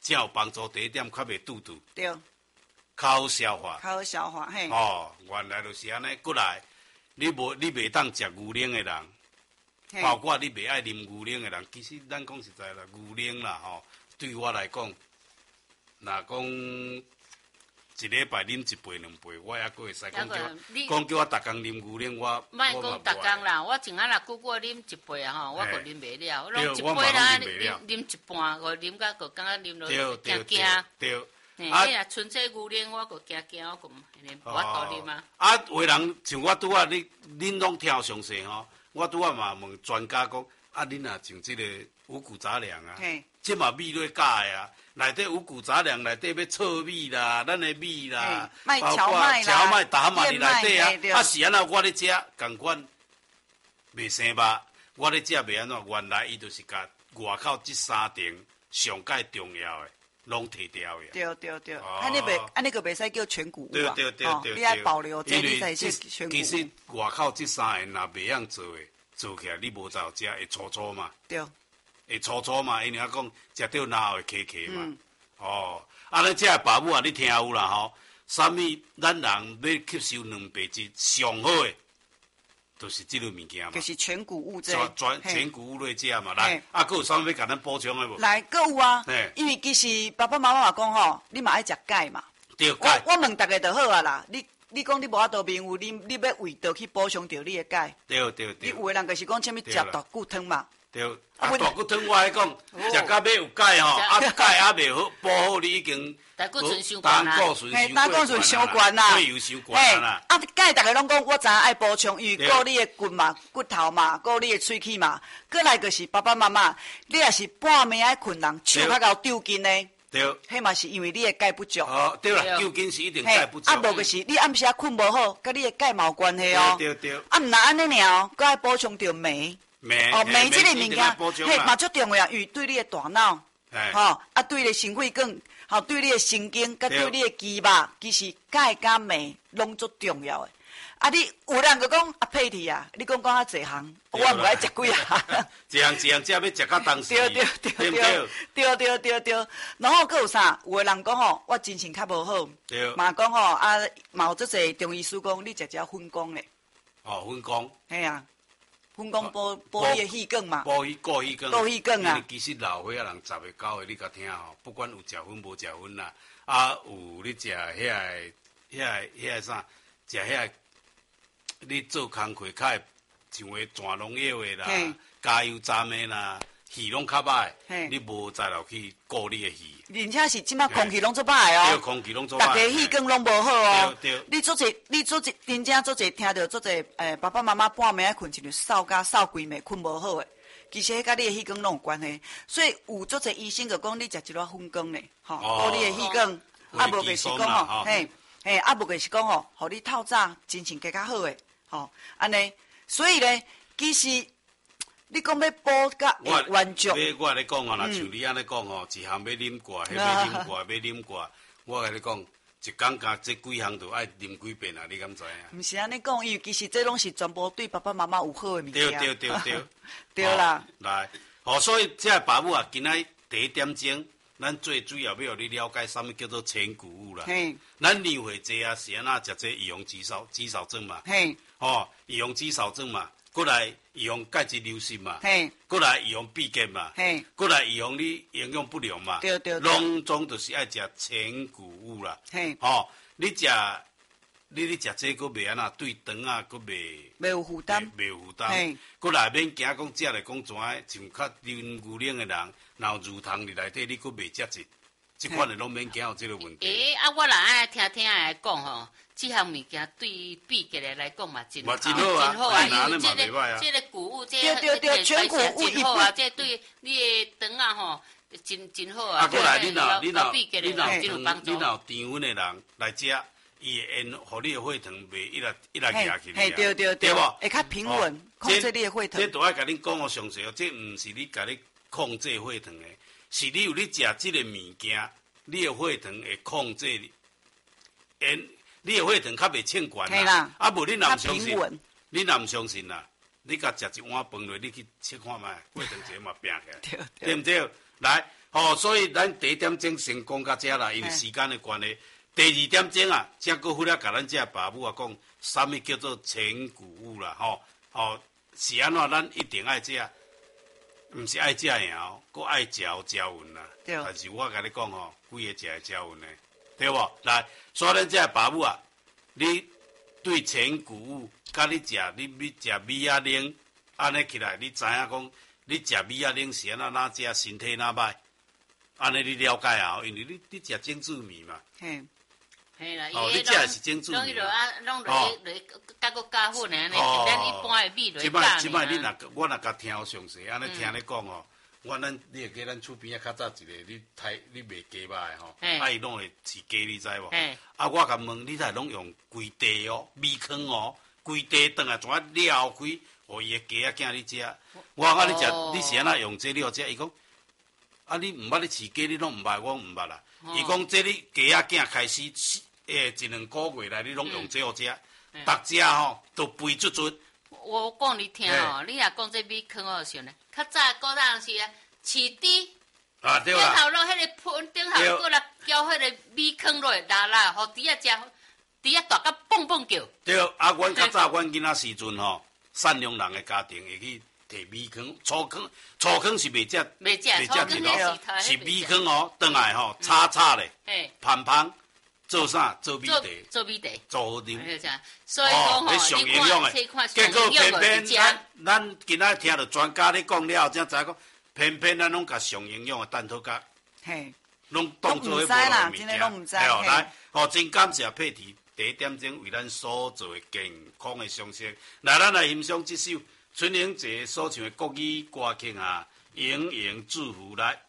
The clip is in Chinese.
才有帮助。第一点，较袂肚肚。 对。 较好消化。 较好消化，嘿。 哦，原来就是安尼。过来，你袂当食牛奶的人，包括你袂爱啉牛奶的人，其实咱讲实在啦，牛奶啦吼，对我来讲，若讲一礼拜啉一杯两杯，我还佫会使讲叫我逐工啉牛奶，我莫讲逐工啦，我前仔若久久啉一杯吼，我佫啉袂了，拢一杯啦，啉一半，我啉甲佫感觉啉落惊惊。 对。 你若纯粹牛奶，我佫惊惊，我佫无法度啉啊。 有的人像我拄仔，恁拢听详细吼，我拄仔嘛问专家讲，恁若像即个五谷杂粮啊，即嘛米类假的啊，内底五谷杂粮内底要糙米啦，咱的米啦，包括荞麦、大麦伫内底啊，是安怎我咧食共款袂生肉，我咧食袂安怎，原来伊就是甲外口即3层上界重要的。拢摕掉呀！ 对，安尼个袂使叫全谷物啊！ 对， 你爱保留，这你才是全谷物。 其实外口这3个若袂晓做的，做起来你无照食会粗粗嘛？ 对， 会粗粗嘛？因为讲食到哪会磕磕嘛？安尼这个爸母啊，你听有啦吼？啥物咱人要吸收蛋白质上好的，就是这类物件嘛。 就是全谷物这。 全谷物类食嘛，来，还有啥物要甲咱补充的无？ 来，佫有啊。因为其实爸爸妈妈讲吼，你嘛爱食钙嘛。 对，钙。 我问大家就好啊啦。你讲你无法度面有你要为着去补充着你的钙。 对。 你有的人就是讲，啥物食大骨汤嘛。 对，大骨汤我爱讲，食到尾有钙吼，钙还袂好补好，你已经胆固醇伤悬啦， 血油伤悬啦。 钙大家拢讲，我知影爱补充，因为顾你的骨嘛、骨头嘛、顾你的喙齿嘛。过来就是爸爸妈妈，你也是半暝爱困人，手较够丢筋的。 对， 迄嘛是因为你的钙不足。 对啦，丢筋是一定钙不足。 无就是你暗时啊困无好，甲你的钙嘛有关系哦。 对。 毋若安尼尔，佮爱补充着镁。镁这个物件，嘛足重要，因为对你的大脑，对你的心血管，对你的神经，甲对你的肌肉，其实钙甲镁拢足重要的。你有人就讲佩蒂啊，你讲啊济项，我唔爱食几项。 一项只要食到当时。 对。然后佮有啥？有的人讲吼，我精神较无好，嘛讲吼嘛有足侪中医师讲，你食粉浆咧。 粉浆。 系啊。粉浆补你的气管嘛， 补气管啊！ 其实老岁仔人10岁9岁，你甲听吼，不管有食粉无食粉啦，有你食遐个啥，食遐，你做工课较会像个全农药的啦，加油站的啦，气拢较歹，你无再落去顾你的气。 而且是即摆空气拢做歹哦， 对，空气拢做歹， 大家气管拢无好哦。 对。 你真正做者听到做者爸爸妈妈半暝爱困，就扫规暝困无好诶。其实迄甲你的气管拢有关系，所以有做者医生就讲你食一粒粉浆咧，补你的气管。无就是讲吼，无就是讲吼，互你透早精神加较好诶，安尼。所以咧，其实。你讲要补甲完足， 我咧讲若像你安尼讲吼，一项要啉过，迄要啉过，我甲你讲，一工加这几项就爱啉几遍啊！你敢知影？ 毋是安尼讲，因为其实这拢是全部对爸爸妈妈有好的物件。 对， 对啦。 来，所以这爸母啊，今仔第一点钟，咱最主要要互你了解啥物叫做全谷物啦。咱年岁济啊，是安怎食这乙型肌少症嘛？乙型肌少症嘛。过来预防钙质流失嘛，过来预防闭结嘛，过来预防你营养不良嘛，拢总就是爱食全谷物啦。你食这个袂安那对肠啊，佫袂有负担， 过来免惊讲食来讲怎像较啉牛奶的人，然后乳糖伫内底，你佫袂食一，即款的拢免惊有这个问题。 我若爱听来讲吼。这项物件对闭结的来讲嘛，真好啊！因为这个谷物，这全谷物真好啊！这对你的肠啊吼，真好啊！ 过来你若真有帮助。 你若甜粉的人来食，伊会因，互你的血糖袂一来压起来。 对无？会较平稳，控制你的血糖。 这都爱甲恁讲详细哦，这毋是你甲你控制血糖的，是你有你食这个物件，你的血糖会控制因。你的血糖较袂称悬啦，无你若毋相信啦，你甲食一碗饭落，你去测看觅，血糖这嘛拼起来，对毋对？来， 哦，所以咱第一点钟先讲到这啦，因为时间的关系。第二点钟啊，才搁回来甲咱这爸母啊讲，啥物叫做全谷物啦，是安怎？咱一定爱食，毋是爱食尔，搁爱食匀啦。但是我甲你讲几个食会食匀的，对无？来，所以咱这爸母啊，你对全谷物，甲你食米仔奶，安尼起来，你知影讲，你食米仔奶是安怎食，身体哪歹？安尼你了解啊？因为你食精致米嘛。 嘿啦， 你食的是精致米。 拢落甲个加粉安尼，咱一般的米落加。 即摆你我若甲听详细，安尼听你讲你会记咱厝边较早一个，你卖鸡肉的伊拢会饲鸡，你知无？我甲问你，才拢用规地米糠规地转来怎撩开，互伊的鸡仔囝你食。我讲你是安怎用这你好食？伊讲你毋捌你饲鸡，你拢毋捌，我毋捌啦。伊讲这你鸡仔囝开始一两个月来，你拢用这好食，逐只都肥足足。 我讲你听你若讲这米糠想呢，较早古早时啊，饲猪对啦， 顶头落迄个盆，顶头过来浇迄个米糠落拉，互猪仔食，猪仔大甲蹦蹦叫。 对，阮较早阮囡仔时阵善良人的家庭会去摕米糠、粗糠是袂食是米糠转来炒咧，芳芳。做啥？做米茶， 做米茶， 做好啉。 所以讲上营养的。结果偏偏咱今仔听到专家咧讲了后，才知讲偏偏咱拢甲上营养的蛋头壳，拢当做迄无路物件。来，真感谢佩蒂第一点钟为咱所做的健康的相声。来，咱来欣赏这首春英姐所唱的国语歌曲啊，盈盈祝福来。